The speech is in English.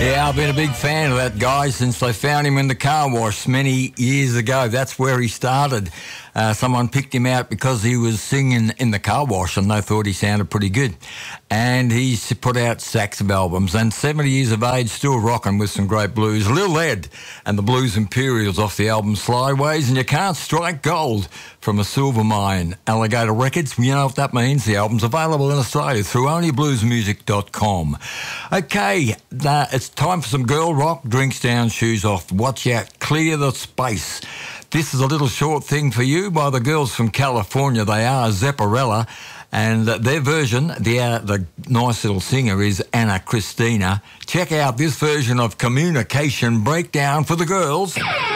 Yeah, I've been a big fan of that guy since they found him in the car wash many years ago. That's where he started. Someone picked him out because he was singing in the car wash and they thought he sounded pretty good. And he's put out stacks of albums and 70 years of age, still rocking with some great blues. Lil Ed and the Blues Imperials off the album Slyways, and You Can't Strike Gold from a silver mine. Alligator Records, you know what that means. The album's available in Australia through onlybluesmusic.com. Okay, it's time for some girl rock. Drinks down, shoes off. Watch out, clear the space. This is a little short thing for you by the girls from California. They are Zepparella, and their version, the nice little singer is Anna Christina. Check out this version of Communication Breakdown for the girls.